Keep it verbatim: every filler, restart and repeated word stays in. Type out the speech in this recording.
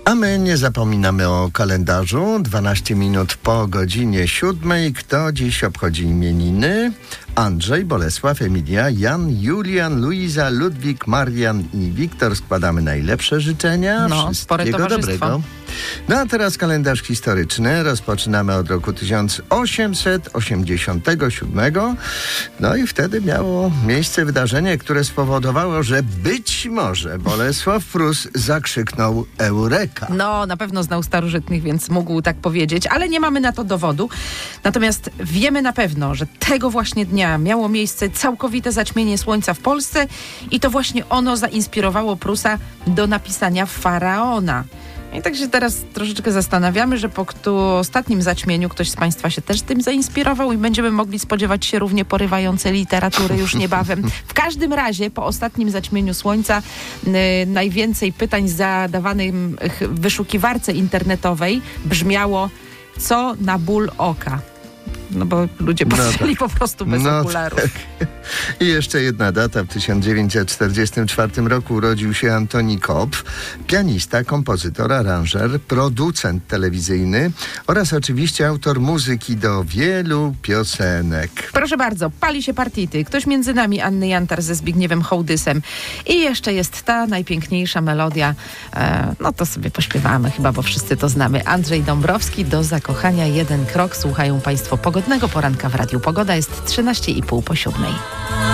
A my nie zapominamy o kalendarzu. dwanaście minut po godzinie siódmej. Kto dziś obchodzi imieniny? Andrzej, Bolesław, Emilia, Jan, Julian, Luiza, Ludwik, Marian i Wiktor. Składamy najlepsze życzenia. No, spore Wszystkiego towarzystwo. dobrego. No a teraz kalendarz historyczny. Rozpoczynamy od roku tysiąc osiemset osiemdziesiątego siódmego. No i wtedy miało miejsce wydarzenie, które spowodowało, że być może Bolesław Prus zakrzyknął Eureka. No, na pewno znał starożytnych, więc mógł tak powiedzieć, ale nie mamy na to dowodu. Natomiast wiemy na pewno, że tego właśnie dnia miało miejsce całkowite zaćmienie słońca w Polsce i to właśnie ono zainspirowało Prusa do napisania Faraona. I tak się teraz troszeczkę zastanawiamy, że po kto ostatnim zaćmieniu ktoś z Państwa się też tym zainspirował i będziemy mogli spodziewać się równie porywającej literatury już niebawem. W każdym razie po ostatnim zaćmieniu słońca yy, najwięcej pytań zadawanych w wyszukiwarce internetowej brzmiało: co na ból oka? No bo ludzie patrzyli no tak. po prostu bez no okularów. Tak. I jeszcze jedna data. W tysiąc dziewięćset czterdziestym czwartym roku urodził się Antoni Kopf, pianista, kompozytor, aranżer, producent telewizyjny oraz oczywiście autor muzyki do wielu piosenek. Proszę bardzo, pali się partity. Ktoś między nami, Anny Jantar ze Zbigniewem Hołdysem. I jeszcze jest ta najpiękniejsza melodia. E, no to sobie pośpiewamy chyba, bo wszyscy to znamy. Andrzej Dąbrowski, Do zakochania jeden krok. Słuchają Państwo pogodnego poranka w Radiu Pogoda. Jest trzynaście i pół po siódmej.